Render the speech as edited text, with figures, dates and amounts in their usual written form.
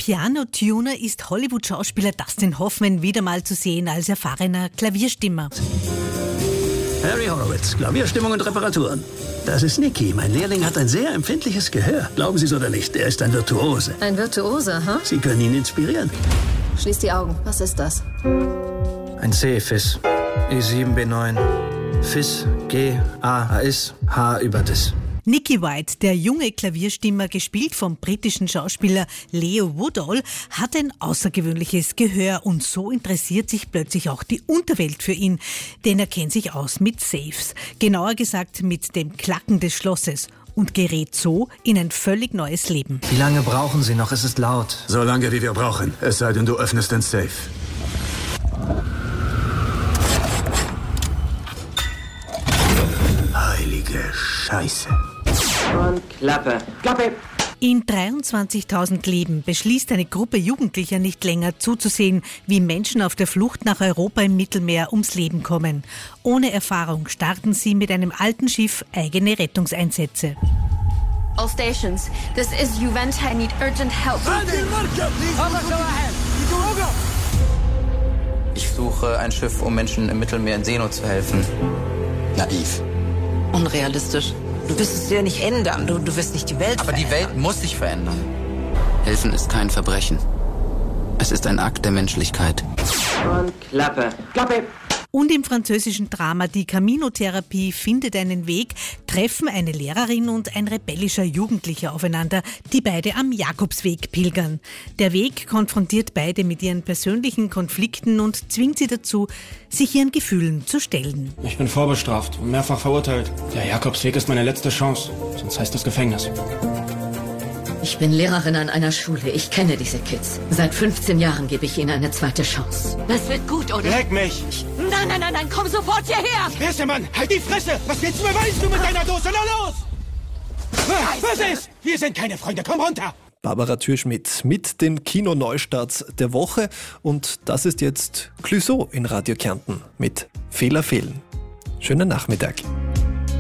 Piano-Tuner ist Hollywood-Schauspieler Dustin Hoffman wieder mal zu sehen als erfahrener Klavierstimmer. Harry Horowitz, Klavierstimmung und Reparaturen. Das ist Nicky. Mein Lehrling hat ein sehr empfindliches Gehör. Glauben Sie es oder nicht, er ist ein Virtuose. Ein Virtuose, ha? Sie können ihn inspirieren. Schließ die Augen. Was ist das? Ein C-Fis. E7, B9. Fis, G, A, Is, H über Dis. Nicky White, der junge Klavierstimmer, gespielt vom britischen Schauspieler Leo Woodall, hat ein außergewöhnliches Gehör und so interessiert sich plötzlich auch die Unterwelt für ihn, denn er kennt sich aus mit Safes, genauer gesagt mit dem Klacken des Schlosses und gerät so in ein völlig neues Leben. Wie lange brauchen Sie noch? Es ist laut. So lange, wie wir brauchen. Es sei denn, du öffnest den Safe. Heilige Scheiße. Und Klappe. Klappe! In 23.000 Leben beschließt eine Gruppe Jugendlicher nicht länger zuzusehen, wie Menschen auf der Flucht nach Europa im Mittelmeer ums Leben kommen. Ohne Erfahrung starten sie mit einem alten Schiff eigene Rettungseinsätze. All stations, this is Juventa. I need urgent help. Ich suche ein Schiff, um Menschen im Mittelmeer in Seenot zu helfen. Naiv. Unrealistisch. Du wirst es dir nicht ändern. Du wirst nicht die Welt Aber verändern. die Welt muss sich verändern. Helfen ist kein Verbrechen. Es ist ein Akt der Menschlichkeit. Und Klappe. Klappe! Und im französischen Drama Die Camino-Therapie findet einen Weg, treffen eine Lehrerin und ein rebellischer Jugendlicher aufeinander, die beide am Jakobsweg pilgern. Der Weg konfrontiert beide mit ihren persönlichen Konflikten und zwingt sie dazu, sich ihren Gefühlen zu stellen. Ich bin vorbestraft und mehrfach verurteilt. Der Jakobsweg ist meine letzte Chance, sonst heißt das Gefängnis. Ich bin Lehrerin an einer Schule. Ich kenne diese Kids. Seit 15 Jahren gebe ich ihnen eine zweite Chance. Das wird gut, oder? Leck mich! Nein, komm sofort hierher! Wer ist der Mann? Halt die Fresse! Was willst du beweisen, du mit deiner Dose? Na los! Was ist? Wir sind keine Freunde, komm runter! Barbara Thürschmidt mit dem Kinoneustart der Woche. Und das ist jetzt Clouseau in Radio Kärnten mit Fehler fehlen. Schönen Nachmittag.